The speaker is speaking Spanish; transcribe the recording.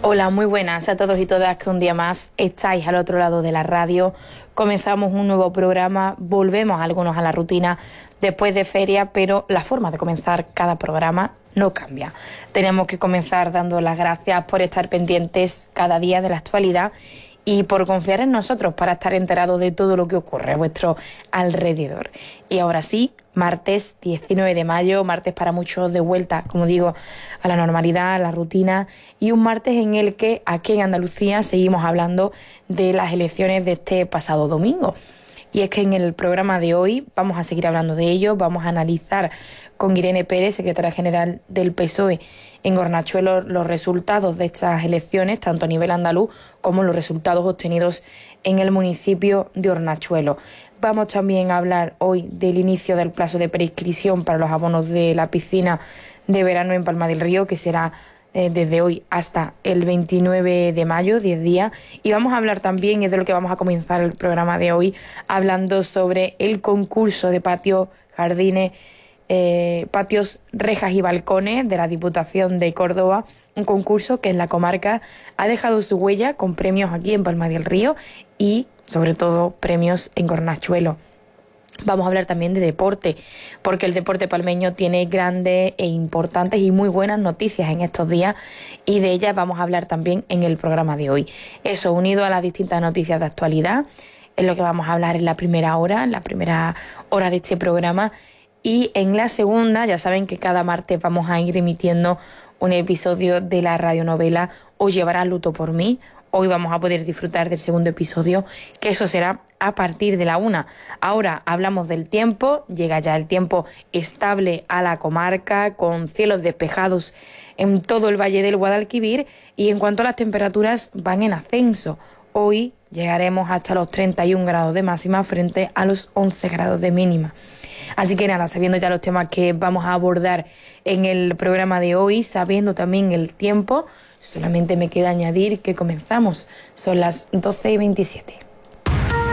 Hola, muy buenas a todos y todas que un día más estáis al otro lado de la radio. Comenzamos un nuevo programa, volvemos algunos a la rutina después de feria, pero la forma de comenzar cada programa no cambia. Tenemos que comenzar dando las gracias por estar pendientes cada día de la actualidad y por confiar en nosotros para estar enterados de todo lo que ocurre a vuestro alrededor. Y ahora sí, martes 19 de mayo, martes para muchos de vuelta, como digo, a la normalidad, a la rutina, y un martes en el que aquí en Andalucía seguimos hablando de las elecciones de este pasado domingo. Y es que en el programa de hoy vamos a seguir hablando de ello, vamos a analizar con Irene Pérez, secretaria general del PSOE en Hornachuelo, los resultados de estas elecciones, tanto a nivel andaluz como los resultados obtenidos en el municipio de Hornachuelo. Vamos también a hablar hoy del inicio del plazo de prescripción para los abonos de la piscina de verano en Palma del Río, que será desde hoy hasta el 29 de mayo, 10 días. Y vamos a hablar también, es de lo que vamos a comenzar el programa de hoy, hablando sobre el concurso de patios, jardines, patios, rejas y balcones de la Diputación de Córdoba, un concurso que en la comarca ha dejado su huella con premios aquí en Palma del Río y sobre todo premios en Hornachuelo. Vamos a hablar también de deporte, porque el deporte palmeño tiene grandes e importantes y muy buenas noticias en estos días y de ellas vamos a hablar también en el programa de hoy. Eso unido a las distintas noticias de actualidad es lo que vamos a hablar en la primera hora de este programa. Y en la segunda, ya saben que cada martes vamos a ir emitiendo un episodio de la radionovela Os llevará luto por mí. Hoy vamos a poder disfrutar del segundo episodio, que eso será a partir de la 1. Ahora hablamos del tiempo, llega ya el tiempo estable a la comarca, con cielos despejados en todo el Valle del Guadalquivir, y en cuanto a las temperaturas van en ascenso. Hoy llegaremos hasta los 31 grados de máxima frente a los 11 grados de mínima. Así que nada, sabiendo ya los temas que vamos a abordar en el programa de hoy, sabiendo también el tiempo, solamente me queda añadir que comenzamos. Son las 12:27.